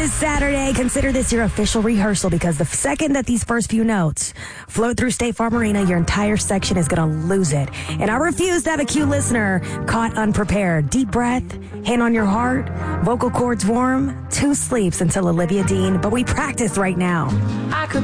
this Saturday, consider this your official rehearsal because the second that these first few notes float through State Farm Arena, your entire section is going to lose it. And I refuse to have a cue listener caught unprepared. Deep breath, hand on your heart, vocal cords warm, 2 sleeps until Olivia Dean, but we practice right now.